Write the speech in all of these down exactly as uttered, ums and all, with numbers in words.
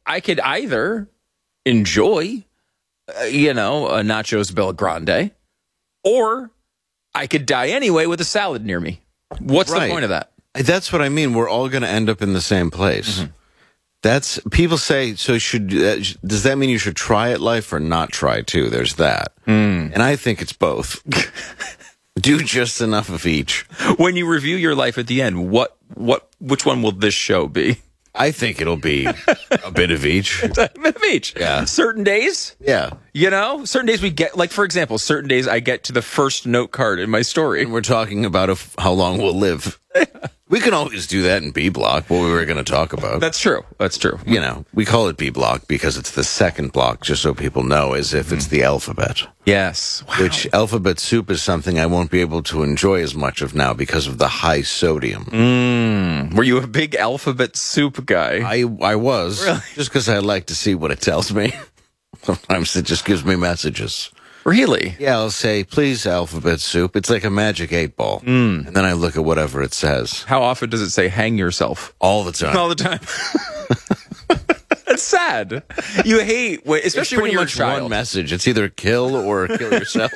I could either enjoy, uh, you know, a Nachos Bel Grande, or I could die anyway with a salad near me. What's Right. the point of that? That's what I mean. We're all going to end up in the same place. Mm-hmm. That's people say. So should uh, does that mean you should try at life or not try too? There's that, Mm. and I think it's both. Do just enough of each. When you review your life at the end, what, what, which one will this show be? I think it'll be a bit of each. A bit of each. Yeah. Certain days, Yeah. you know, certain days we get, like, for example, certain days I get to the first note card in my story. And we're talking about if, how long we'll live. We can always do that in B Block, what we were going to talk about. That's true. That's true. You know, we call it B Block because it's the second block, just so people know, as if it's the alphabet. Yes. Wow. Which alphabet soup is something I won't be able to enjoy as much of now because of the high sodium. Mm. Were you a big alphabet soup guy? I I was, Really? just because I like to see what it tells me. Sometimes it just gives me messages. Really? Yeah, I'll say, please, alphabet soup. It's like a magic eight ball. Mm. And then I look at whatever it says. How often does it say hang yourself? All the time. All the time. It's sad. You hate, when- It's especially pretty when you're a much child. one message. It's either kill or kill yourself.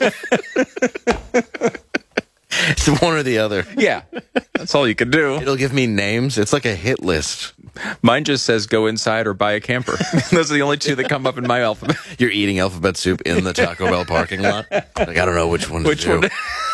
It's one or the other. Yeah. That's all you can do. It'll give me names. It's like a hit list. Mine just says go inside or buy a camper. Those are the only two that come up in my alphabet. You're eating alphabet soup in the Taco Bell parking lot. Like, I don't know which one to Which do. one?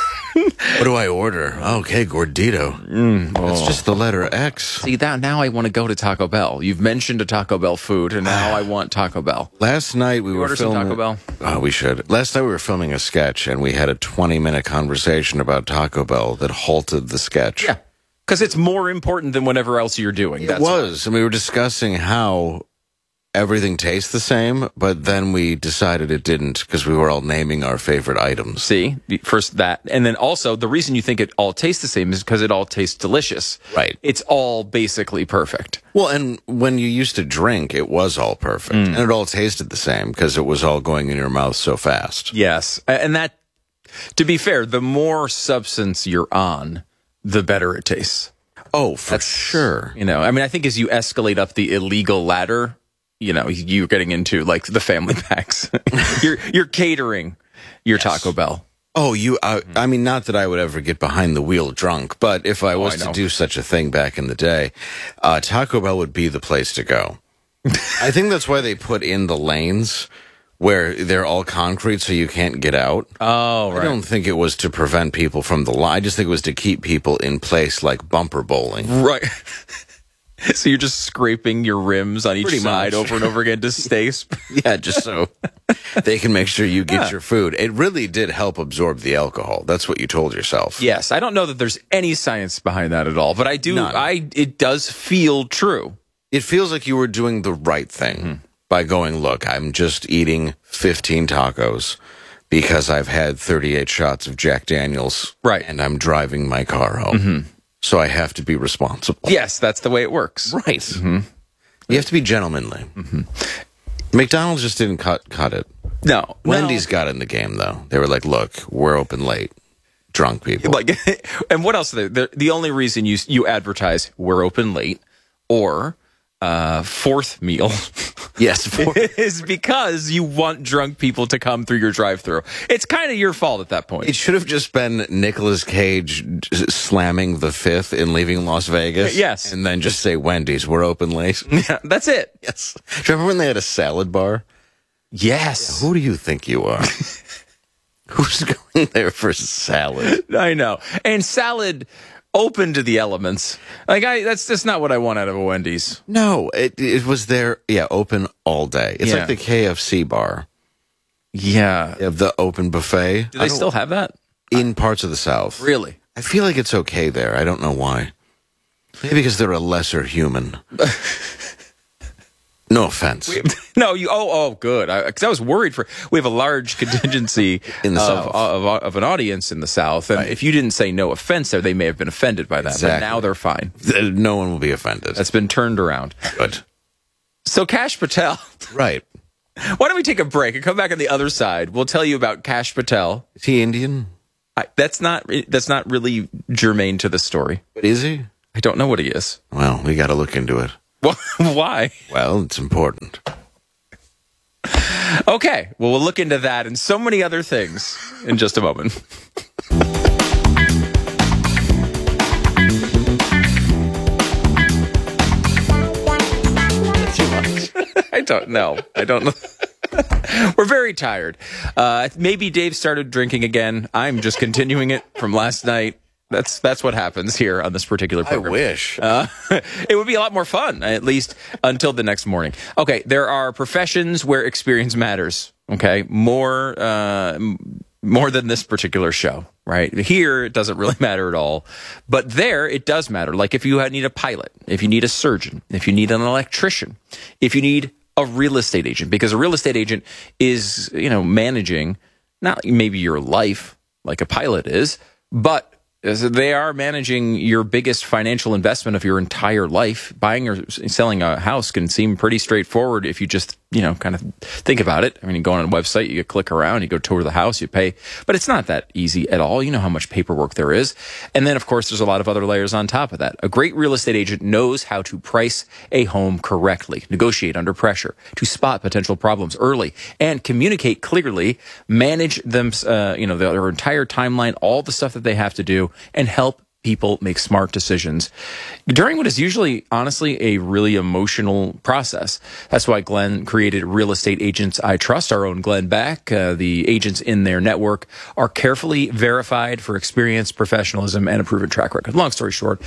What do I order? Okay, Gordito. Mm, That's just the letter X. See, that now I want to go to Taco Bell. You've mentioned a Taco Bell food, and now I want Taco Bell. Last night we You were order some filming. Taco Bell? Oh, we should. Last night we were filming a sketch, and we had a twenty-minute conversation about Taco Bell that halted the sketch. Yeah. Because it's more important than whatever else you're doing. It That's was, and we were discussing how everything tastes the same, but then we decided it didn't because we were all naming our favorite items. See, first that. And then also, the reason you think it all tastes the same is because it all tastes delicious. Right. It's all basically perfect. Well, and when you used to drink, it was all perfect, and it all tasted the same because it was all going in your mouth so fast. Yes. And that, to be fair, the more substance you're on, the better it tastes. Oh, for That's sure. You know, I mean, I think as you escalate up the illegal ladder, you know, you're getting into like the family packs. you're you're catering your Yes. Taco Bell. Oh, you, I, I mean, not that I would ever get behind the wheel drunk, but if I was I know. to do such a thing back in the day, uh, Taco Bell would be the place to go. I think that's why they put in the lanes where they're all concrete so you can't get out. Oh, I don't think it was to prevent people from the line. I just think it was to keep people in place like bumper bowling. Right. So you're just scraping your rims on each Pretty side much. over and over again to stay. Sp- Yeah, just so they can make sure you get Yeah. your food. It really did help absorb the alcohol. That's what you told yourself. yes, I don't know that there's any science behind that at all, but I do. None. I it does feel true. It feels like you were doing the right thing Mm-hmm. by going, look, I'm just eating fifteen tacos because I've had thirty-eight shots of Jack Daniels. Right. And I'm driving my car home. Mm-hmm. So I have to be responsible. Yes, that's the way it works. Right. Mm-hmm. You have to be gentlemanly. McDonald's just didn't cut cut it. No, Wendy's got in the game, though. They were like, look, we're open late. Drunk people. Like, and what else? The, the, the only reason you you advertise we're open late or uh, fourth meal Yes. For, is because you want drunk people to come through your drive-through. It's kind of your fault at that point. it should have just been Nicolas Cage j- slamming the fifth in Leaving Las Vegas. Yes. And then just say, Wendy's, we're open late. Yeah, that's it. Yes. Do you remember when they had a salad bar? Yes, Who do you think you are? Who's going there for salad? I know. And salad open to the elements. Like I, that's just not what I want out of a Wendy's. No, it it was there, yeah, open all day. It's Yeah. like the K F C bar. Yeah. They have the open buffet. Do I they don't- still have that? in parts of the South? Really? I feel like it's okay there. I don't know why. Maybe because they're a lesser human. No offense. No, you. Oh, oh, good. Because I, I was worried for. We have a large contingency In the of, South. of, of an audience in the South, and Right. if you didn't say no offense there, they may have been offended by that. But Exactly. now they're fine. No one will be offended. That's been turned around. good. So Cash Patel. Right. Why don't we take a break and come back on the other side? We'll tell you about Cash Patel. Is he Indian? I, that's not. That's not really germane to the story. But is he? I don't know what he is. Well, we got to look into it. Well, why? Well, it's important. Okay, well, we'll look into that and so many other things in just a moment. Too much. I don't know. I don't know. We're very tired. Uh, maybe Dave started drinking again. I'm just continuing it from last night. That's that's what happens here on this particular program. I wish. Uh, it would be a lot more fun, at least until the next morning. Okay, there are professions where experience matters, okay? More uh, more than this particular show, right? Here, it doesn't really matter at all. But there, it does matter. Like if you need a pilot, if you need a surgeon, if you need an electrician, if you need a real estate agent, because a real estate agent is, you know, managing not maybe your life like a pilot is, but they are managing your biggest financial investment of your entire life. Buying or selling a house can seem pretty straightforward if you just, you know, kind of think about it. I mean, you go on a website, you click around, you go tour the house, you pay. But it's not that easy at all. You know how much paperwork there is. And then, of course, there's a lot of other layers on top of that. A great real estate agent knows how to price a home correctly, negotiate under pressure, to spot potential problems early, and communicate clearly, manage them, uh, you know, their entire timeline, all the stuff that they have to do, and help people make smart decisions during what is usually, honestly, a really emotional process. That's why Glenn created Real Estate Agents I Trust, our own Glenn Beck. Uh, the agents in their network are carefully verified for experience, professionalism, and a proven track record. Long story short,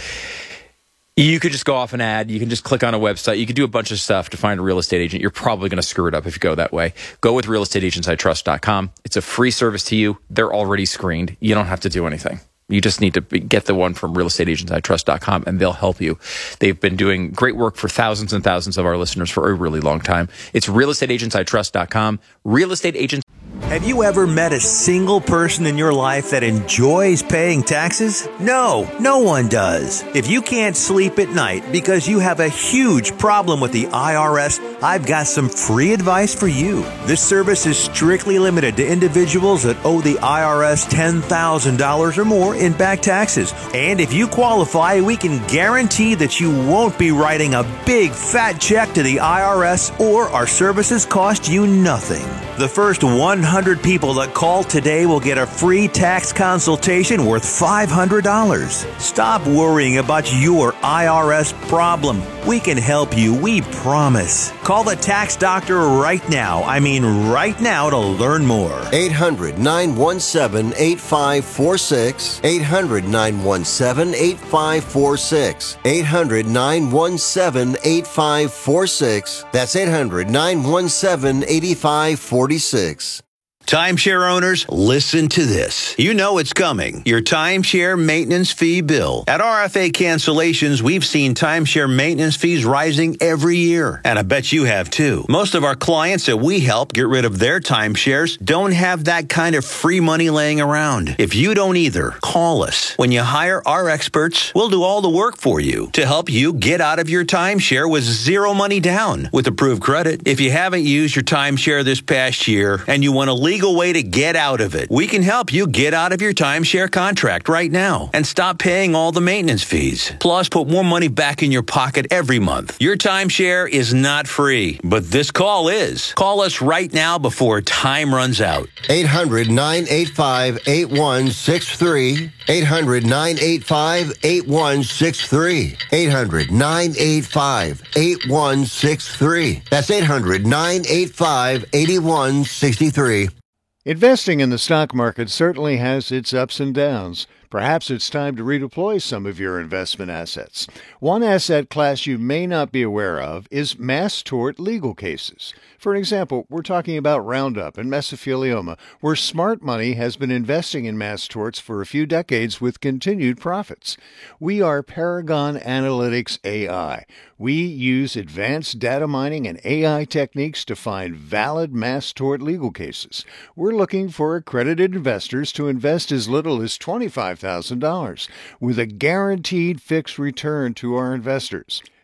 you could just go off an ad. You can just click on a website. You could do a bunch of stuff to find a real estate agent. You're probably going to screw it up if you go that way. Go with real estate agents I trust dot com. It's a free service to you. They're already screened. You don't have to do anything. You just need to get the one from real estate agents I trust dot com, and they'll help you. They've been doing great work for thousands and thousands of our listeners for a really long time. It's real estate agents I trust dot com. Real Estate Agents. Have you ever met a single person in your life that enjoys paying taxes? No, no one does. If you can't sleep at night because you have a huge problem with the I R S, I've got some free advice for you. This service is strictly limited to individuals that owe the I R S ten thousand dollars or more in back taxes. And if you qualify, we can guarantee that you won't be writing a big fat check to the I R S, or our services cost you nothing. The first one hundred people that call today will get a free tax consultation worth five hundred dollars. Stop worrying about your I R S problem. We can help you, we promise. Call the tax doctor right now. I mean right now to learn more. eight hundred, nine one seven, eight five four six. eight hundred, nine one seven, eight five four six. eight hundred, nine one seven, eight five four six. That's eight hundred, nine one seven, eight five four six. Timeshare owners, listen to this. You know it's coming. Your timeshare maintenance fee bill. At R F A Cancellations, we've seen timeshare maintenance fees rising every year. And I bet you have too. Most of our clients that we help get rid of their timeshares don't have that kind of free money laying around. If you don't either, call us. When you hire our experts, we'll do all the work for you to help you get out of your timeshare with zero money down with approved credit. If you haven't used your timeshare this past year and you want to leave legal way to get out of it, we can help you get out of your timeshare contract right now and stop paying all the maintenance fees. Plus, put more money back in your pocket every month. Your timeshare is not free, but this call is. Call us right now before time runs out. eight hundred, nine eight five, eight one six three. eight hundred, nine eight five, eight one six three. eight hundred, nine eight five, eight one six three. That's eight hundred, nine eight five, eight one six three. Investing in the stock market certainly has its ups and downs. Perhaps it's time to redeploy some of your investment assets. One asset class you may not be aware of is mass tort legal cases. For example, we're talking about Roundup and mesothelioma, where smart money has been investing in mass torts for a few decades with continued profits. We are Paragon Analytics A I. We use advanced data mining and A I techniques to find valid mass tort legal cases. We're looking for accredited investors to invest as little as twenty-five thousand dollars with a guaranteed fixed return to our investors.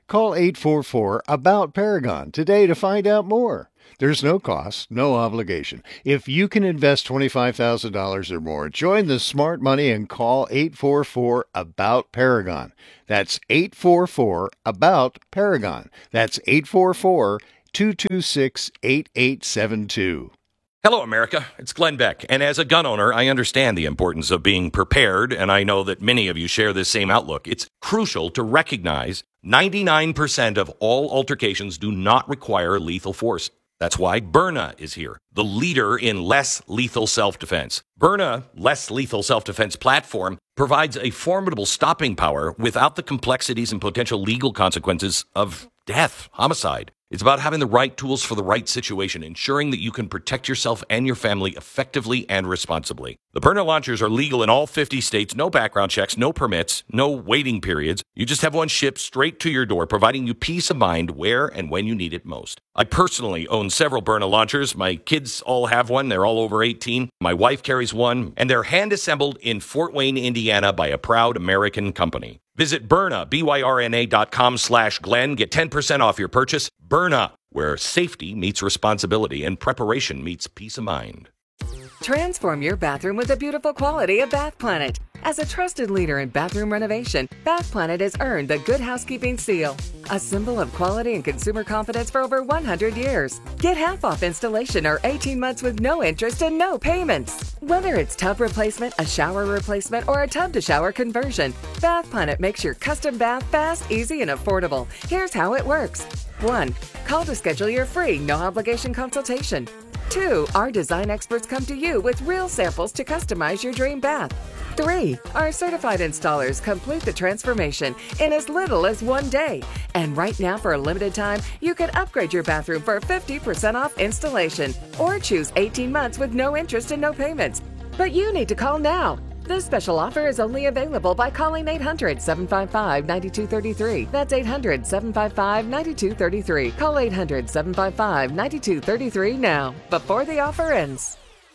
Call eight four four, ABOUT Paragon today to find out more. There's no cost, no obligation. If you can invest twenty-five thousand dollars or more, join the smart money and call eight four four, ABOUT Paragon. That's eight four four, ABOUT Paragon. That's eight four four, two two six, eight eight seven two. Hello, America. It's Glenn Beck. And as a gun owner, I understand the importance of being prepared, and I know that many of you share this same outlook. It's crucial to recognize ninety-nine percent of all altercations do not require lethal force. That's why Byrna is here, the leader in less lethal self-defense. Byrna Less Lethal Self-Defense platform provides a formidable stopping power without the complexities and potential legal consequences of death, homicide. It's about having the right tools for the right situation, ensuring that you can protect yourself and your family effectively and responsibly. The Byrna launchers are legal in all fifty states, no background checks, no permits, no waiting periods. You just have one shipped straight to your door, providing you peace of mind where and when you need it most. I personally own several Byrna launchers. My kids all have one. They're all over eighteen. My wife carries one, and they're hand-assembled in Fort Wayne, Indiana by a proud American company. Visit Byrna, B Y R N A dot com slash Glenn. Get ten percent off your purchase. Byrna, where safety meets responsibility and preparation meets peace of mind. Transform your bathroom with the beautiful quality of Bath Planet. As a trusted leader in bathroom renovation, Bath Planet has earned the Good Housekeeping seal, a symbol of quality and consumer confidence for over one hundred years. Get half off installation or eighteen months with no interest and no payments. Whether it's tub replacement, a shower replacement, or a tub-to-shower conversion, Bath Planet makes your custom bath fast, easy, and affordable. Here's how it works. one. Call to schedule your free, no-obligation consultation. two. Our design experts come to you with real samples to customize your dream bath. three. Our certified installers complete the transformation in as little as one day. And right now, for a limited time, you can upgrade your bathroom for fifty percent off installation or choose eighteen months with no interest and no payments. But you need to call now. This special offer is only available by calling eight hundred, seven five five, nine two three three. That's eight hundred, seven five five, nine two three three. Call eight hundred, seven five five, nine two three three now, before the offer ends.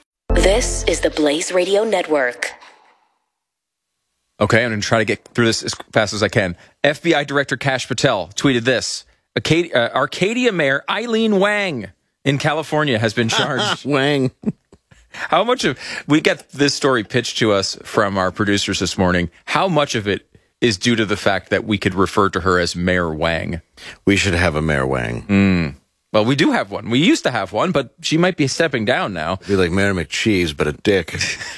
This is the Blaze Radio Network. Okay, I'm going to try to get through this as fast as I can. F B I Director Kash Patel tweeted this. Arcadia, uh, Arcadia Mayor Eileen Wang in California has been charged. Wang. How much of, we get this story pitched to us from our producers this morning. How much of it is due to the fact that we could refer to her as Mayor Wang? We should have a Mayor Wang. Mm. Well, we do have one. We used to have one, but she might be stepping down now. Be like Mayor McCheese, but a dick.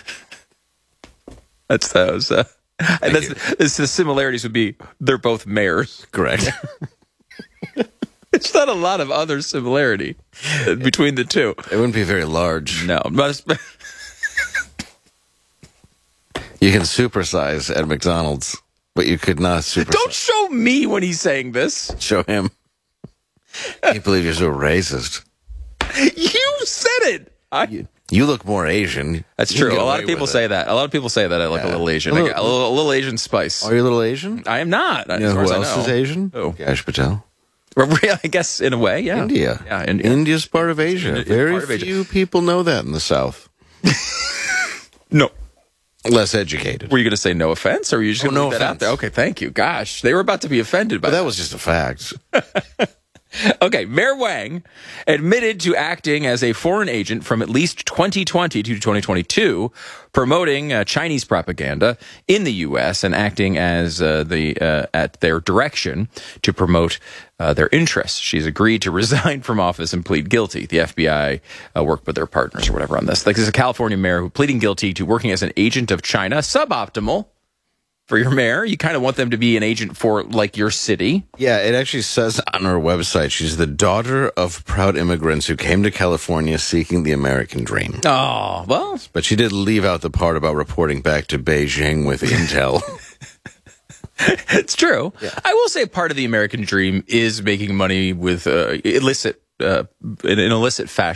That's those. Uh, that's, that's, the similarities would be they're both mayors. Correct. It's not a lot of other similarity between the two. It wouldn't be very large. No. But you can supersize at McDonald's, but you could not supersize. Don't show me when he's saying this. Show him. I can't believe you're so racist. You said it. I, you, you look more Asian. That's you true. A lot of people say it. that. A lot of people say that I look yeah. a little Asian. A little, I got a little, a little Asian spice. Are you a little Asian? I am not. You know who else know. is Asian? Who? Kash Patel. I guess in a way, yeah. India. Yeah, India. India's part of Asia. It's Very part of Asia. few people know that in the South. No. Less educated. Were you going to say no offense, or were you just oh, going to no leave that out there? Okay, thank you. Gosh, they were about to be offended by but that. that was just a fact. Okay, Mayor Wang admitted to acting as a foreign agent from at least twenty twenty to twenty twenty-two, promoting uh, Chinese propaganda in the U S and acting as uh, the uh, at their direction to promote uh, their interests. She's agreed to resign from office and plead guilty. The F B I uh, worked with their partners or whatever on this. Like, this is a California mayor who pleading guilty to working as an agent of China, suboptimal. For your mayor, you kind of want them to be an agent for, like, your city. Yeah, it actually says on her website, she's the daughter of proud immigrants who came to California seeking the American dream. Oh, well. But she did leave out the part about reporting back to Beijing with intel. It's true. Yeah. I will say part of the American dream is making money with uh, illicit, uh, in an illicit fashion.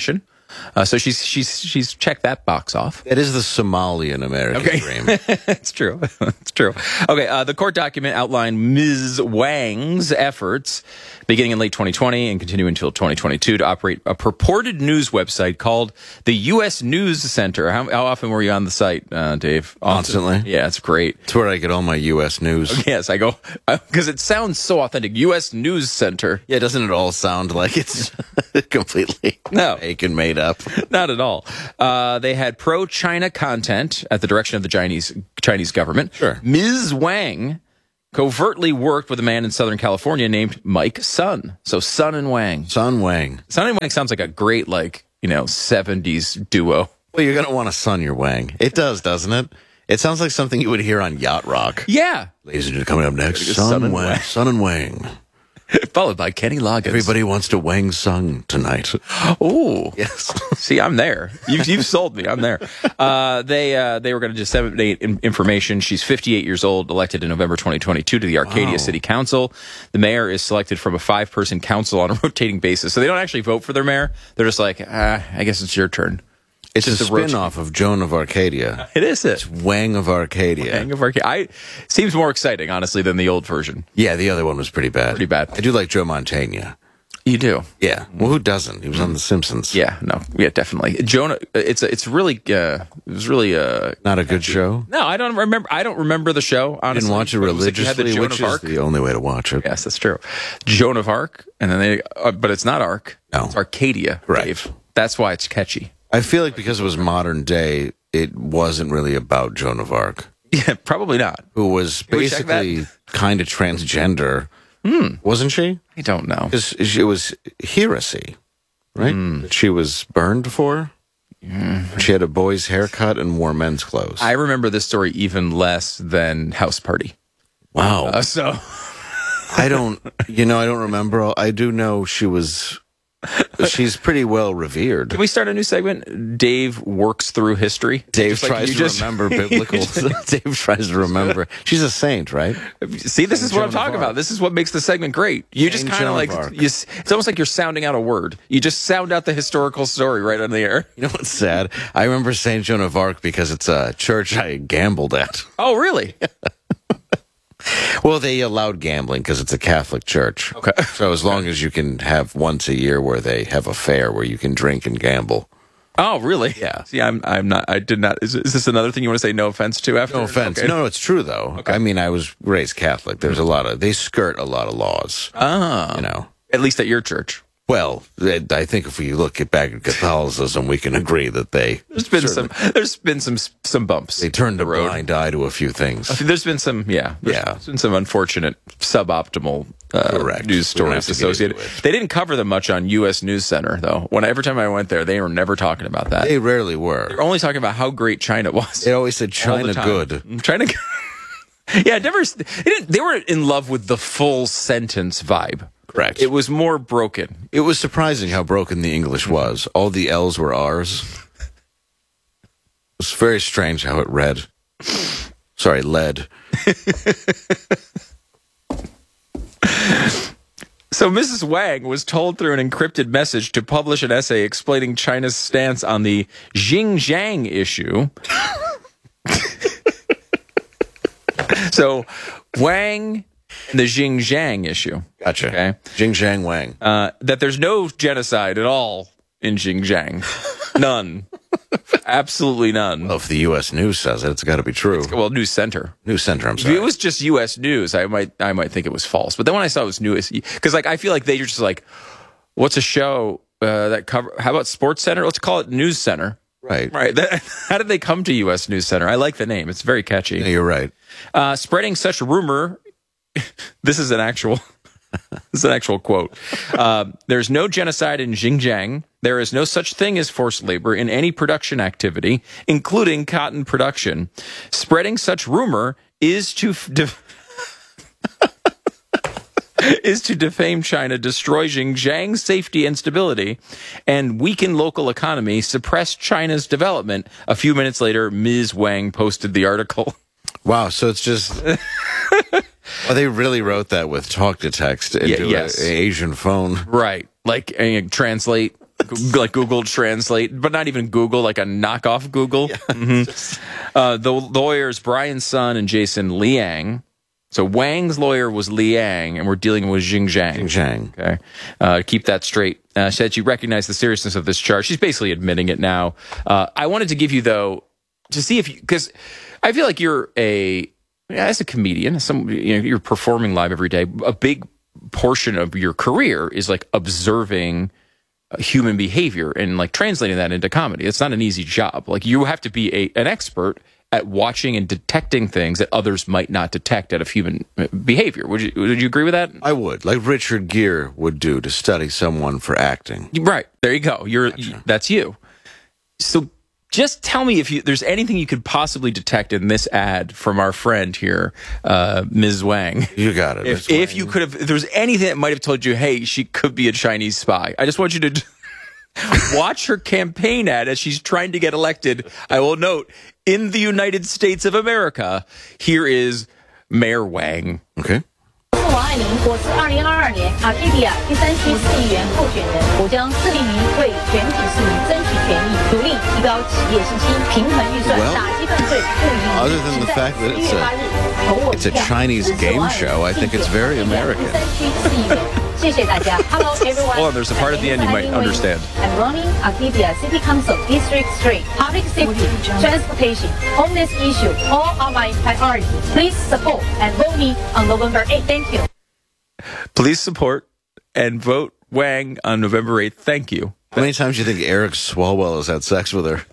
Uh, so she's she's she's checked that box off. It is the Somalian American Okay. dream. It's true. It's true. Okay, uh, the court document outlined Miz Wang's efforts beginning in late twenty twenty and continuing until twenty twenty-two to operate a purported news website called the U S News Center. How, how often were you on the site, uh, Dave? Constantly. Yeah, it's great. It's where I get all my U S news. Yes, I go, because it sounds so authentic. U S News Center. Yeah, doesn't it all sound like it's completely No. fake and made up? Not at all. Uh, they had pro-China content at the direction of the Chinese Chinese government. Sure. Miz Wang covertly worked with a man in Southern California named Mike Sun. So Sun and Wang. Sun Wang. Sun and Wang sounds like a great, like, you know, seventies duo. Well, you're going to want to sun your Wang. It does, doesn't it? It sounds like something you would hear on Yacht Rock. Yeah. Ladies and gentlemen, coming up next, Sun Sun, and Wang. Wang. Sun and Wang. Followed by Kenny Loggins. Everybody wants to Wang Sung tonight. Oh, Yes. see, I'm there. You've, you've sold me. I'm there. Uh, they uh, they were going to disseminate in- information. She's fifty-eight years old, elected in November twenty twenty-two to the Arcadia Wow. City Council. The mayor is selected from a five-person council on a rotating basis. So they don't actually vote for their mayor. They're just like, ah, I guess it's your turn. It's a Just a roach- spin-off of Joan of Arcadia. It is it. Wang of Arcadia. Hang of Arcadia. I seems more exciting, honestly, than the old version. Yeah, the other one was pretty bad. Pretty bad. I do like Joe Mantegna. You do. Yeah. Well, who doesn't? He was on The Simpsons. Yeah, no, yeah, definitely. Jonah, it's it's really, uh, it was really, uh, Not a good show. no, I don't remember. I don't remember the show. Honestly, Didn't watch it But was like you had the religiously, Joan which of is Arc. the only way to watch it. Yes, that's true. Joan of Arc, and then they, uh, but it's not Arc. No. It's Arcadia. Correct. Dave. That's why it's catchy. I feel like because it was modern day, it wasn't really about Joan of Arc, Yeah, probably not. who was we check that? basically kind of transgender. Wasn't she? I don't know. Because it was heresy, right? That she was burned for. She had a boy's haircut and wore men's clothes. I remember this story even less than House Party. wow. Uh, so I don't, you know, I don't remember. all- I do know she was, she's pretty well revered. can we start a new segment? Dave works through history. Dave Just like tries you to just- remember biblical. Dave tries to remember. She's a saint, right? See, this is what I'm Joan of talking Arc. about. This is what makes the segment great. You just Saint kind of Joan like, of Arc. you, s- it's almost like you're sounding out a word. You just sound out the historical story right on the air. You know what's sad? I remember Saint Joan of Arc because it's a church I gambled at. Oh, really? Well, they allowed gambling because it's a Catholic church. Okay. So as long as you can have once a year where they have a fair where you can drink and gamble. Oh, really? Yeah. See, I'm, I'm not, I did not, is, is this another thing you want to say no offense to after? No offense. Okay. No, no, it's true though. I mean, I was raised Catholic. There's a lot of, they skirt a lot of laws. Ah. You know. At least at your church. Well, I think if we look at back at Catholicism, we can agree that they There's been some, there's been some, some bumps. they turned the a road. blind eye to a few things. There's been some, yeah, there's Yeah. been some unfortunate, suboptimal uh, Correct. news We don't have stories to get associated. into it. They didn't cover them much on U S News Center, though. When every time I went there, they were never talking about that. They rarely were. They're only talking about how great China was. It always said all the China time. good. China. Yeah, it never. They, didn't, they were in love with the full sentence vibe. Correct. It was more broken. It was surprising how broken the English was. All the L's were R's. It was very strange how it read. Sorry, led. So Missus Wang was told through an encrypted message to publish an essay explaining China's stance on the Xinjiang issue. So Wang and the Xinjiang issue. Gotcha. Okay. Jing Zhang Wang. Uh, that there's no genocide at all in Xinjiang. None. Absolutely none. Well, if the U S News says it, it's got to be true. Well, News Center. News Center, I'm If sorry. it was just U S News, I might I might think it was false. But then when I saw it was News, because like I feel like they're just like, what's a show uh, that cover? How about Sports Center? Let's call it News Center. right. Right. That, how did they come to U S News Center? I like the name. It's very catchy. Yeah, you're right. Uh, spreading such rumor. This is an actual. This is an actual quote. Uh, There's no genocide in Xinjiang. There is no such thing as forced labor in any production activity, including cotton production. Spreading such rumor is to f- def- is to defame China, destroy Xinjiang's safety and stability, and weaken local economy, suppress China's development. A few minutes later, Miz Wang posted the article. Wow, so it's just... Well, they really wrote that with talk to text into Yeah, yes. an Asian phone. Right. Like, uh, translate like Google Translate, but not even Google, like a knockoff Google. Yeah, mm-hmm. uh, the lawyers Brian Sun and Jason Liang. So Wang's lawyer was Liang, and we're dealing with Xinjiang. Xinjiang. Okay, uh, keep that straight. Uh, she said she recognized the seriousness of this charge. She's basically admitting it now. Uh, I wanted to give you though to see if you, because I feel like you're a as a comedian, as some you know you're performing live every day. A big portion of your career is like observing human behavior and like translating that into comedy. It's not an easy job. Like you have to be a, an expert at watching and detecting things that others might not detect out of human behavior. Would you would you agree with that? I would, like Richard Gere would do to study someone for acting. Right. There you go. You're Gotcha. That's you. So just tell me if you, there's anything you could possibly detect in this ad from our friend here, uh, Miz Wang. You got it. If, if you could have, if there was anything that might have told you, hey, she could be a Chinese spy. I just want you to watch her campaign ad as she's trying to get elected. I will note, in the United States of America, here is Mayor Wang. Okay. 王爱玲，我是二零二二年 Arcadia 第三区市议员候选人，我将致力于为全体市民争取权益，努力提高企业信心，平衡预算， Well, 打击犯罪，不遗余力。 other than the fact that it's a, it's a Chinese game show, I think it's very American. 第三区市议员，谢谢大家。Hello everyone. Hold on, there's a part at the end you might understand. I'm running Arcadia City Council District three. Public safety, transportation, homeless issue, all are my priority. Please support and vote me on November eighth. Thank you. Please support and vote Wang on November eighth. Thank you. How many times do you think Eric Swalwell has had sex with her?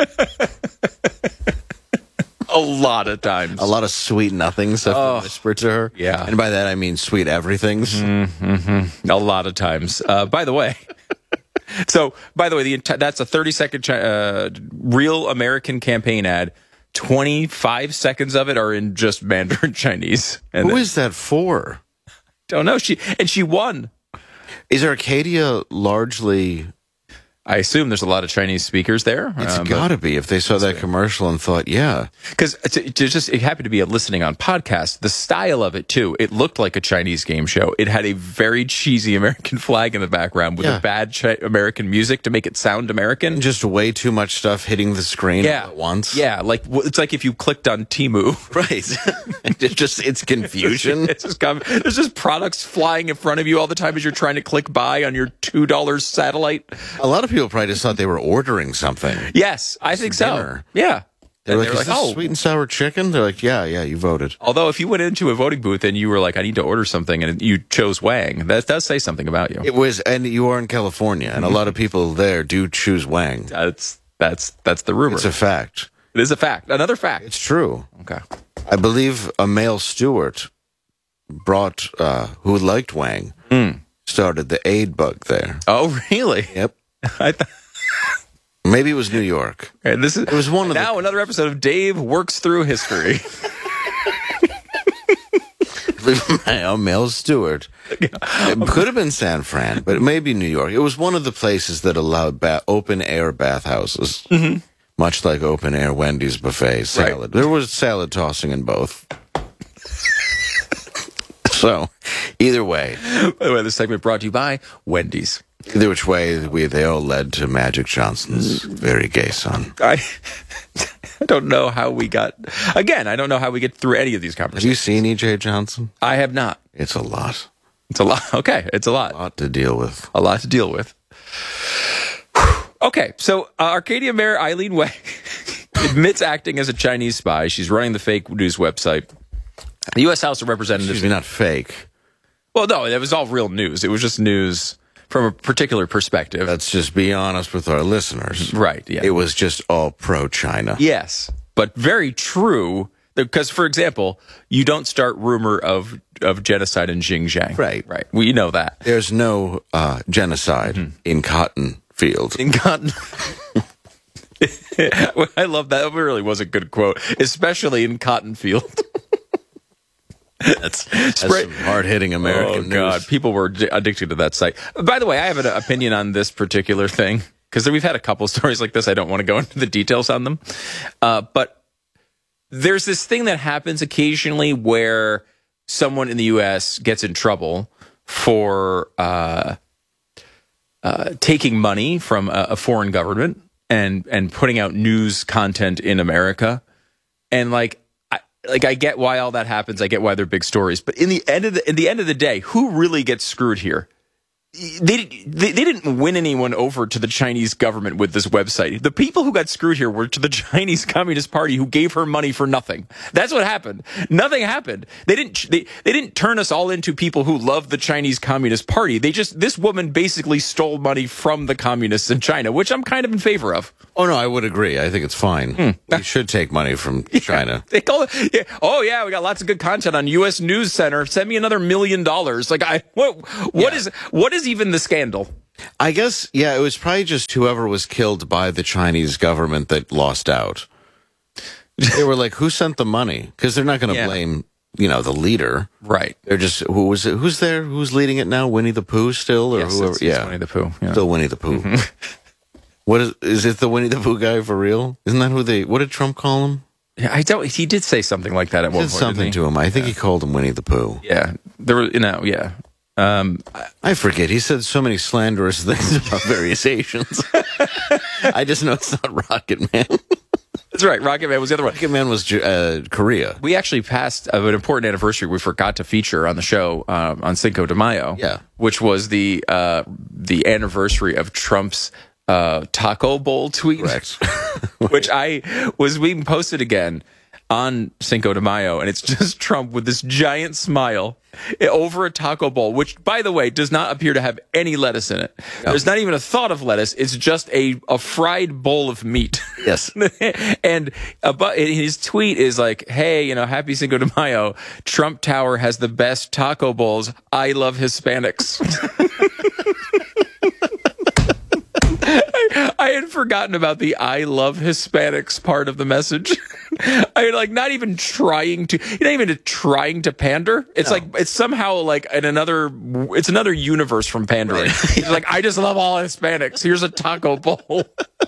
A lot of times. A lot of sweet nothings have Oh, been whispered to her. yeah. And by that, I mean sweet everythings. Mm-hmm. A lot of times. Uh, by the way, so by the way, the enti- that's a thirty second chi- uh, real American campaign ad. twenty-five seconds of it are in just Mandarin Chinese. And Who then- is that for? Don't know. She and she won. Is Arcadia largely... I assume there's a lot of Chinese speakers there. It's um, but- got to be if they saw that commercial and thought, yeah. Because to, to just it happened to be a listening on podcast. The style of it too, it looked like a Chinese game show. It had a very cheesy American flag in the background with Yeah. a bad chi- American music to make it sound American. Just way too much stuff hitting the screen Yeah, all at once. Yeah, like w- it's like if you clicked on Temu. Right. It's just, it's confusion. It's just com- there's just products flying in front of you all the time as you're trying to click buy on your two dollars satellite. A lot of people probably just thought they were ordering something. Yes, I think so. dinner. Yeah. They're And like, is this oh. sweet and sour chicken? They're like, yeah, yeah, you voted. Although if you went into a voting booth and you were like, I need to order something, and you chose Wang, that does say something about you. It was, and you are in California, and a lot of people there do choose Wang. That's that's that's the rumor. It's a fact. It is a fact. Another fact. It's true. Okay. I believe a male steward brought, uh, who liked Wang, Mm. started the aid bug there. Oh, really? Yep. I th- Maybe it was New York. okay, this is It was one of the- now another episode of Dave Works Through History. A male steward. It could have been San Fran, but it may be New York. It was one of the places that allowed ba- open air bathhouses, mm-hmm. much like open air Wendy's buffet salad. There was salad tossing in both. So, either way, By the way, this segment brought to you by Wendy's. either which way, we they all led to Magic Johnson's very gay son. I I don't know how we got again. I don't know how we get through any of these Have conversations. you seen E J Johnson? I have not. It's a lot. It's a lot. Okay, it's a lot. A lot to deal with. A lot to deal with. Okay, so uh, Arcadia Mayor Eileen Wang admits acting as a Chinese spy. She's running the fake news website. The U S House of Representatives. Excuse me, not fake. Well, no, it was all real news. It was just news from a particular perspective. Let's just be honest with our listeners. Right, yeah. It was just all pro-China. Yes, but very true. Because, for example, you don't start rumor of, of genocide in Xinjiang. Right. Right. We know that. There's no uh, genocide Mm-hmm. in cotton field. In cotton. I love that. It really was a good quote, especially in cotton field. That's, that's Spray- some hard-hitting American Oh, news. God. People were d- addicted to that site. By the way, I have an opinion on this particular thing because we've had a couple stories like this. I don't want to go into the details on them. Uh, but there's this thing that happens occasionally where someone in the U S gets in trouble for uh, uh, taking money from a, a foreign government and and putting out news content in America. And like, I, like I get why all that happens. I get why they're big stories. But in the end of the in the end of the day, who really gets screwed here? They, they they didn't win anyone over to the Chinese government with this website. The people who got screwed here were to the Chinese Communist Party, who gave her money for nothing. That's what happened. Nothing happened. They didn't they, they didn't turn us all into people who love the Chinese Communist Party. They just this woman basically stole money from the communists in China, which I'm kind of in favor of. Oh no, I would agree. I think it's fine. Hmm. You should take money from China. They call it, yeah. Oh yeah, we got lots of good content on U S News Center. Send me another million dollars. Like I what what Yeah. is what is even the scandal? I guess, yeah, it was probably just whoever was killed by the Chinese government that lost out. They were like, who sent the money? Because they're not going to Yeah. blame, you know, the leader. Right. They're just, who was it? Who's there? Who's leading it now? Winnie the Pooh still? Or Yes, whoever? it's, it's yeah. Winnie the Pooh. Yeah. Still Winnie the Pooh. What is, is it the Winnie the Pooh guy for real? Isn't that who they, what did Trump call him? Yeah, I don't. He did say something like that at He one did point. something didn't he? to him. I think he called him Winnie the Pooh. Yeah, there were, you know, yeah. Um, I forget. He said so many slanderous things about various Asians. I just know it's not Rocket Man. that's right. Rocket Man was the other one. Rocket Man was uh, Korea. We actually passed uh, an important anniversary we forgot to feature on the show um, on Cinco de Mayo. Yeah. which was the uh, the anniversary of Trump's uh, taco bowl tweet, Correct. which I was being posted again on Cinco de Mayo, and it's just Trump with this giant smile over a taco bowl, which, by the way, does not appear to have any lettuce in it. No. There's not even a thought of lettuce. It's just a, a fried bowl of meat. Yes. And about, his tweet is like, hey, you know, happy Cinco de Mayo. Trump Tower has the best taco bowls. I love Hispanics. I, I had forgotten about the I love Hispanics part of the message. I like not even trying to, you're not even trying to pander. It's no. like, it's somehow like in another, it's another universe from pandering. It's like, I just love all Hispanics. Here's a taco bowl.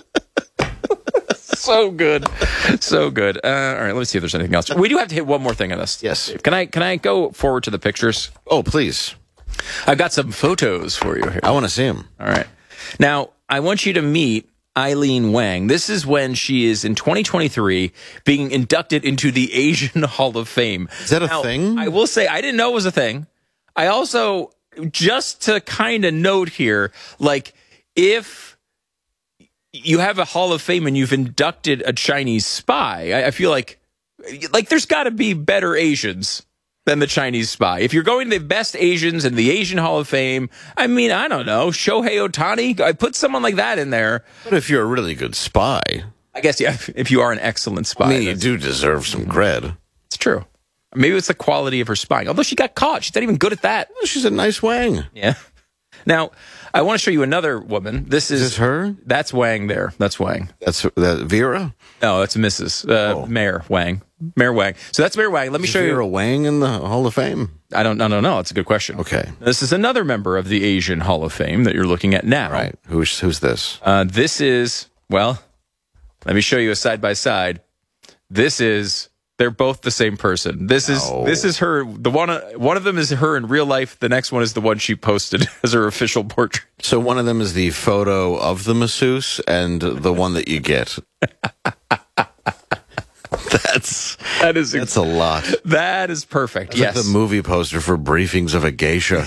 So good. So good. Uh, all right, let me see if there's anything else. We do have to hit one more thing on this. Yes. Can I, can I go forward to the pictures? Oh, please. I've got some photos for you here. I want to see them. All right. Now, I want you to meet Eileen Wang. This is when she is in twenty twenty-three being inducted into the Asian Hall of Fame. Is that a now, thing? I will say I didn't know it was a thing. I also, just to kind of note here, like if you have a Hall of Fame and you've inducted a Chinese spy, I, I feel like like there's got to be better Asians than the Chinese spy. If you're going to the best Asians in the Asian Hall of Fame, I mean, I don't know, Shohei Ohtani, I put someone like that in there. But if you're a really good spy, I guess, yeah, if you are an excellent spy. I mean, you do deserve some cred. It's true. Maybe it's the quality of her spying. Although she got caught. She's not even good at that. She's a nice Wang. Yeah. Now, I want to show you another woman. This is, is this her? That's Wang there. That's Wang. That's that Vera? No, that's Missus Uh, oh. Mayor Wang. Mayor Wang. So that's Mayor Wang. Let me is show Vera you. Wang in the Hall of Fame? I don't, I don't know. That's a good question. Okay. This is another member of the Asian Hall of Fame that you're looking at now. Right. Who's who's this? Uh, this is, well, let me show you a side by side. This is, they're both the same person. This is No. this is her. The one one of them is her in real life. The next one is the one she posted as her official portrait. So one of them is the photo of the masseuse, and the one that you get. That's That is that's a lot. that is perfect. That's yes, like the movie poster for Briefings of a Geisha.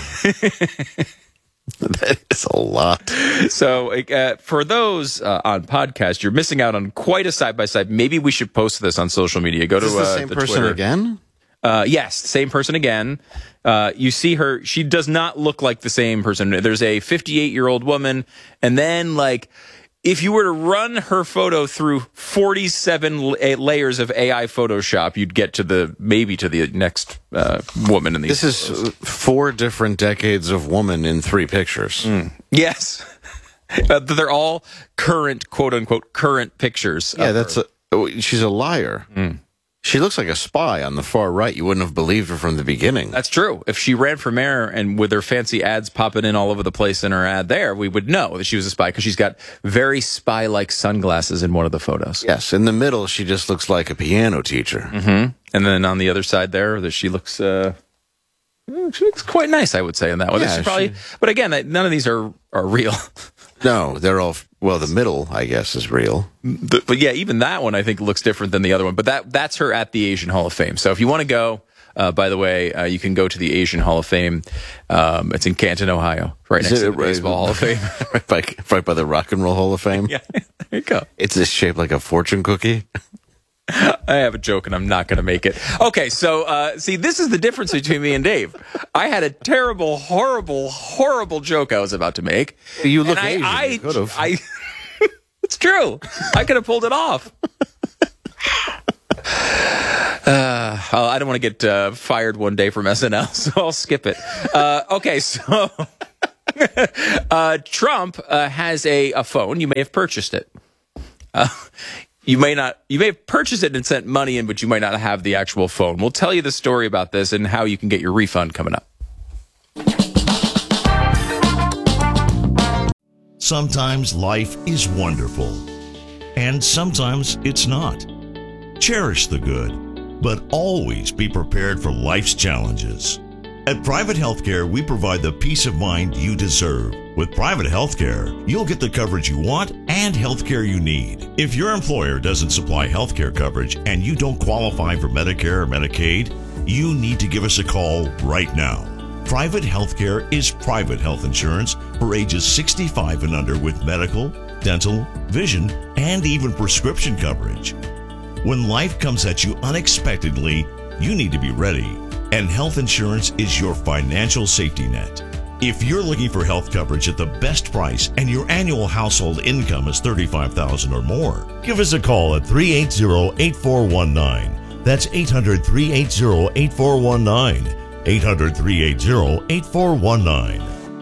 That is a lot. So uh, for those uh, on podcast, you're missing out on quite a side by side. Maybe we should post this on social media. Go Is to this the uh, same the person Twitter. again? Uh, yes, same person again. Uh, you see her. She does not look like the same person. There's a fifty-eight-year-old woman, and then like, if you were to run her photo through forty-seven la- layers of A I Photoshop, you'd get to the maybe to the next uh, woman in these. This is four different decades of woman in three pictures. Mm. Yes, uh, they're all current, quote unquote, current pictures. Yeah, of that's her. a, oh, she's a liar. Mm. She looks like a spy on the far right. You wouldn't have believed her from the beginning. That's true. If she ran for mayor and with her fancy ads popping in all over the place in her ad there, we would know that she was a spy because she's got very spy-like sunglasses in one of the photos. Yes, in the middle, she just looks like a piano teacher. Mm-hmm. And then on the other side there, that she looks, uh, She looks quite nice, I would say, in that one. Yeah, This is probably, she- but again, none of these are, are real. No, they're all, well, the middle, I guess, is real. But, but yeah, even that one I think looks different than the other one. But that that's her at the Asian Hall of Fame. So if you want to go, uh, by the way, uh, you can go to the Asian Hall of Fame. Um, it's in Canton, Ohio, right Is next it to the right- Baseball Hall of Fame. right, by, right by the Rock and Roll Hall of Fame. Yeah, there you go. It's just shaped like a fortune cookie. I have a joke and I'm not going to make it. Okay, so uh, see, this is the difference between me and Dave. I had a terrible, horrible, horrible joke I was about to make. You look and I, Asian. I, You could've. I, it's true. I could have pulled it off. Uh, I don't want to get uh, fired one day from S N L, so I'll skip it. Uh, okay, so uh, Trump uh, has a, a phone. You may have purchased it. Uh, you may not. You may have purchased it and sent money in, but you might not have the actual phone. We'll tell you the story about this and how you can get your refund coming up. Sometimes life is wonderful, and sometimes it's not. Cherish the good, but always be prepared for life's challenges. At Private Healthcare, we provide the peace of mind you deserve. With Private Healthcare, you'll get the coverage you want and healthcare you need. If your employer doesn't supply healthcare coverage and you don't qualify for Medicare or Medicaid, you need to give us a call right now. Private Healthcare is private health insurance for ages sixty-five and under with medical, dental, vision, and even prescription coverage. When life comes at you unexpectedly, you need to be ready, and health insurance is your financial safety net. If you're looking for health coverage at the best price and your annual household income is thirty-five thousand dollars or more, give us a call at three eight zero, eight four one nine. That's eight hundred, three eight zero, eight four one nine. eight hundred, three eight zero, eight four one nine.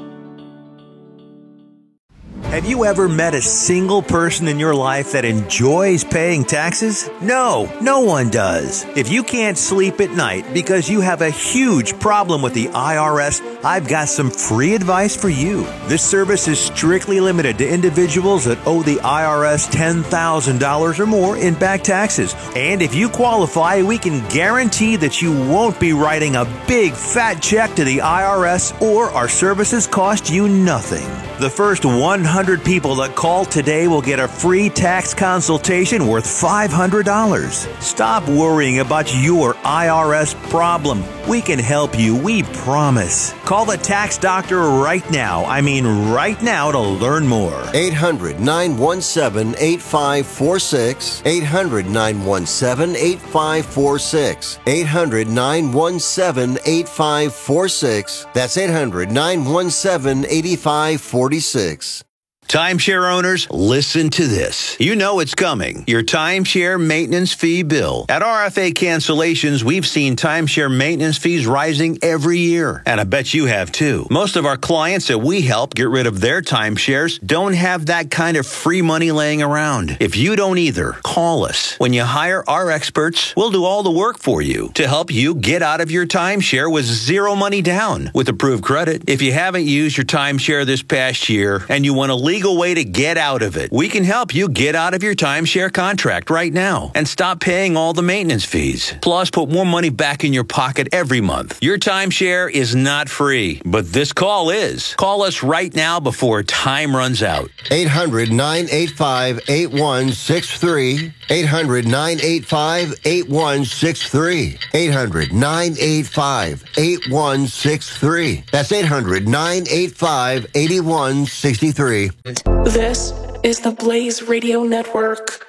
Have you ever met a single person in your life that enjoys paying taxes? No, no one does. If you can't sleep at night because you have a huge problem with the I R S, I've got some free advice for you. This service is strictly limited to individuals that owe the I R S ten thousand dollars or more in back taxes. And if you qualify, we can guarantee that you won't be writing a big fat check to the I R S, or our services cost you nothing. The first one hundred people that call today will get a free tax consultation worth five hundred dollars. Stop worrying about your I R S problem. We can help you, we promise. Call the tax doctor right now. I mean right now to learn more. eight hundred, nine one seven, eight five four six. eight hundred, nine one seven, eight five four six. eight hundred, nine one seven, eight five four six. That's eight hundred, nine one seven, eight five four six. Timeshare owners, listen to this. You know it's coming. Your timeshare maintenance fee bill. At R F A Cancellations, we've seen timeshare maintenance fees rising every year. And I bet you have too. Most of our clients that we help get rid of their timeshares don't have that kind of free money laying around. If you don't either, call us. When you hire our experts, we'll do all the work for you to help you get out of your timeshare with zero money down with approved credit. If you haven't used your timeshare this past year and you want to leave way to get out of it, we can help you get out of your timeshare contract right now and stop paying all the maintenance fees. Plus, put more money back in your pocket every month. Your timeshare is not free, but this call is. Call us right now before time runs out. eight hundred, nine eight five, eight one six three. eight hundred, nine eight five, eight one six three. eight hundred, nine eight five, eight one six three. That's eight hundred, nine eight five, eight one six three. This is the Blaze Radio Network.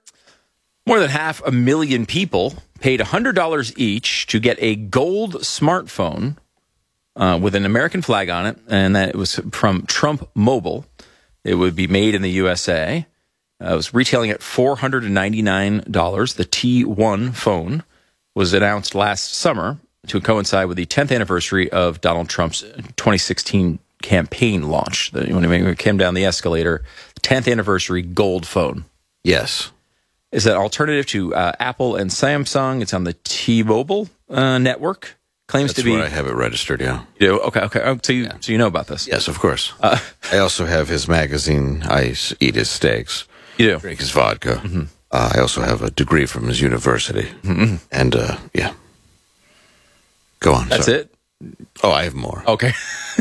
More than half a million people paid one hundred dollars each to get a gold smartphone uh, with an American flag on it, and that it was from Trump Mobile. It would be made in the U S A. Uh, it was retailing at four hundred ninety-nine dollars. The T one phone was announced last summer to coincide with the tenth anniversary of Donald Trump's twenty sixteen campaign launch. The, when he came down the escalator, tenth anniversary gold phone. Yes. Is that alternative to uh, Apple and Samsung? It's on the T-Mobile uh, network. Claims That's to be. where I have it registered, yeah. You do? Okay, okay. Oh, so, you, yeah. so you know about this? Yes, of course. Uh, I also have his magazine. I eat his steaks. You do? Drink his vodka. Mm-hmm. Uh, I also have a degree from his university. Mm-hmm. And, uh, yeah. Go on. That's sorry. it? Oh, I have more. Okay.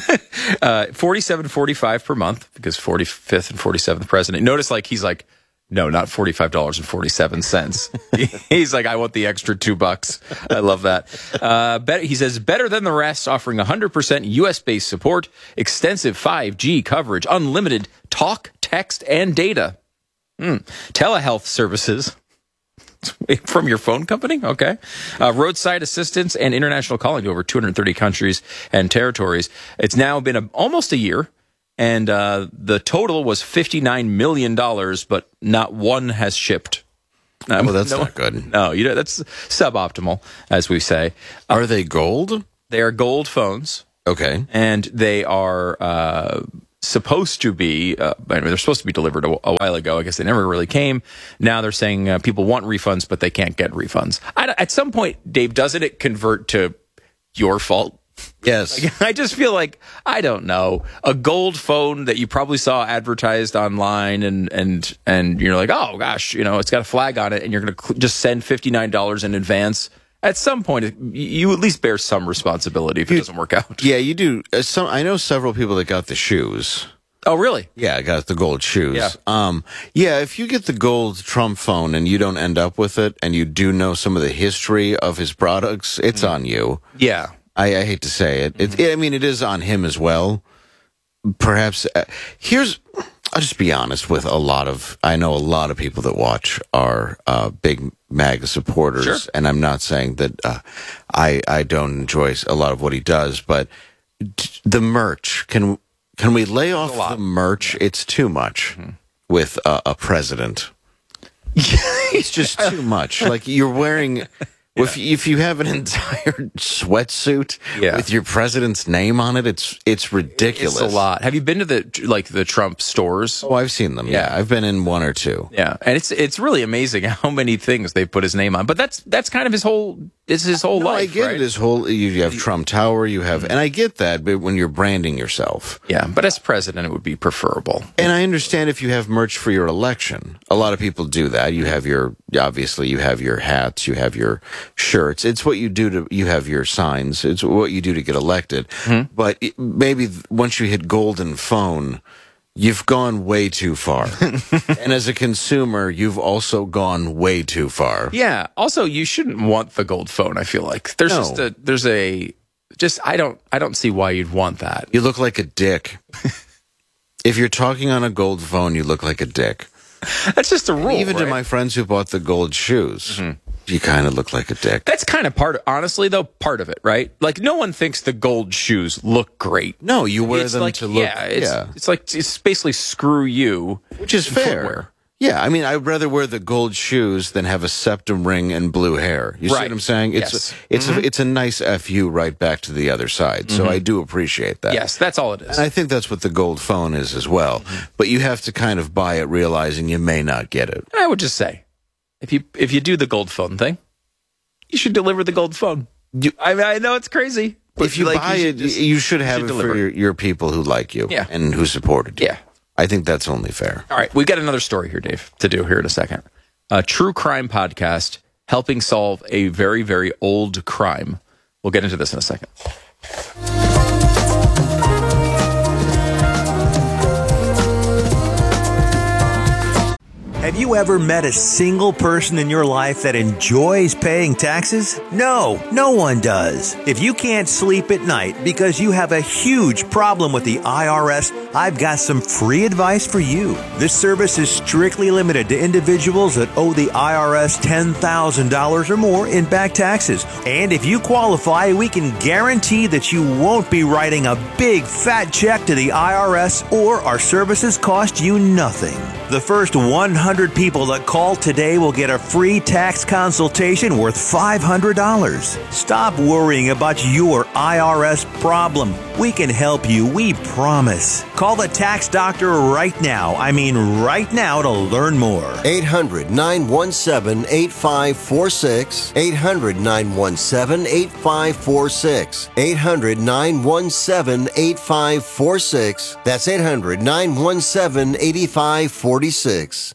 uh, forty-seven forty-five per month because forty-fifth and forty-seventh president. Notice like he's like, no, not forty-five dollars and forty-seven cents. He's like, I want the extra two bucks. I love that. Uh, bet, he says, better than the rest, offering one hundred percent U S-based support, extensive five G coverage, unlimited talk, text, and data. Mm. Telehealth services. From your phone company? Okay. Uh, roadside assistance and international calling to over two hundred thirty countries and territories. It's now been a, almost a year, and uh, the total was fifty-nine million dollars, but not one has shipped. Um, well, that's no, not good. No, you know, that's suboptimal, as we say. Uh, are they gold? They are gold phones. Okay. And they are... Uh, supposed to be, uh, I mean, they're supposed to be delivered a, a while ago. I guess they never really came. Now they're saying uh, people want refunds, but they can't get refunds. I, at some point, Dave, doesn't it convert to your fault? Yes. Like, I just feel like, I don't know, a gold phone that you probably saw advertised online and, and, and you're like, oh gosh, you know, it's got a flag on it and you're going to cl- just send fifty-nine dollars in advance. At some point, you at least bear some responsibility if it you, doesn't work out. Yeah, you do. Uh, some, I know several people that got the shoes. Oh, really? Yeah, I got the gold shoes. Yeah. Um, yeah, if you get the gold Trump phone and you don't end up with it, and you do know some of the history of his products, it's mm. on you. Yeah. I, I hate to say it. Mm-hmm. it. I mean, it is on him as well. Perhaps, uh, here's... I'll just be honest with a lot of, I know a lot of people that watch are uh, big MAGA supporters, sure. and I'm not saying that uh, I I don't enjoy a lot of what he does, but t- the merch, can can we lay off the merch? It's too much mm-hmm. with uh, a president. It's just too much. Like you're wearing... Yeah. If, if you have an entire sweatsuit yeah. with your president's name on it, it's it's ridiculous. It's a lot. Have you been to the like the Trump stores? Oh, I've seen them. Yeah, yeah. I've been in one or two. Yeah, and it's it's really amazing how many things they put his name on. But that's that's kind of his whole. It's his whole no, life. I get right? it. His whole. You have Trump Tower. You have, and I get that. But when you're branding yourself, yeah. But as president, it would be preferable. And I understand if you have merch for your election. A lot of people do that. You have your obviously you have your hats. You have your shirts. It's what you do to, you have your signs. It's what you do to get elected. Mm-hmm. But it, maybe once you hit golden phone, you've gone way too far. And as a consumer, you've also gone way too far. Yeah. Also, you shouldn't want the gold phone, I feel like. There's no. just a, there's a, just, I don't, I don't see why you'd want that. You look like a dick. If you're talking on a gold phone, you look like a dick. That's just a rule. Even right? to my friends who bought the gold shoes. Mm-hmm. You kind of look like a dick. That's kind of part of, honestly, though, part of it, right? Like, no one thinks the gold shoes look great. No, you wear it's them like, to look... Yeah, it's, yeah. it's like, it's basically screw you. Which is fair. Footwear. Yeah, I mean, I'd rather wear the gold shoes than have a septum ring and blue hair. You right. see what I'm saying? It's yes. a, it's mm-hmm. a, it's a nice F U right back to the other side. So mm-hmm. I do appreciate that. Yes, that's all it is. And I think that's what the gold phone is as well. Mm-hmm. But you have to kind of buy it realizing you may not get it. And I would just say, if you if you do the gold phone thing, you should deliver the gold phone. You, I mean, I know it's crazy. But if you like, buy you it, just, you should have you should it deliver. for your, your people who like you yeah. and who supported you. Yeah. I think that's only fair. All right. We've got another story here, Dave, to do here in a second. A true crime podcast helping solve a very, very old crime. We'll get into this in a second. Have you ever met a single person in your life that enjoys paying taxes? No, no one does. If you can't sleep at night because you have a huge problem with the I R S, I've got some free advice for you. This service is strictly limited to individuals that owe the I R S ten thousand dollars or more in back taxes. And if you qualify, we can guarantee that you won't be writing a big fat check to the I R S, or our services cost you nothing. The first one hundred people that call today will get a free tax consultation worth five hundred dollars. Stop worrying about your I R S problem. We can help you, we promise. Call the tax doctor right now. I mean right now to learn more. eight hundred, nine one seven, eight five four six. eight hundred, nine one seven, eight five four six. eight hundred, nine one seven, eight five four six. That's eight hundred, nine one seven, eight five four six.